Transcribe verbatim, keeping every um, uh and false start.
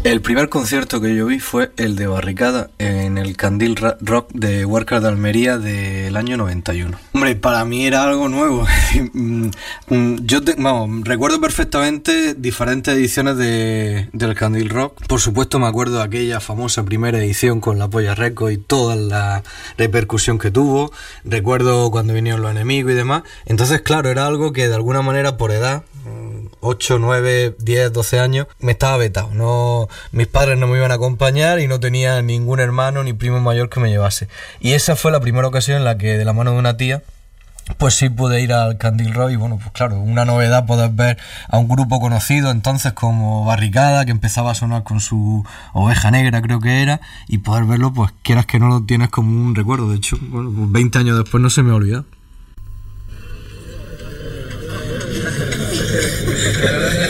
El primer concierto que yo vi fue el de Barricada en el Candil Rock de Huércal de Almería del año noventa y uno. Hombre, para mí era algo nuevo. Yo te, vamos, recuerdo perfectamente diferentes ediciones de, del Candil Rock. Por supuesto me acuerdo de aquella famosa primera edición con la Polla Records y toda la repercusión que tuvo. Recuerdo cuando vinieron Los Enemigos y demás. Entonces, claro, era algo que de alguna manera por edad, ocho, nueve, diez, doce años, me estaba vetado. No, mis padres no me iban a acompañar y no tenía ningún hermano ni primo mayor que me llevase. Y esa fue la primera ocasión en la que, de la mano de una tía, pues sí pude ir al Candil Rock. Y bueno, pues claro, una novedad poder ver a un grupo conocido entonces como Barricada, que empezaba a sonar con su Oveja Negra, creo que era, y poder verlo, pues quieras que no, lo tienes como un recuerdo. De hecho, bueno, pues veinte años después no se me ha olvidado.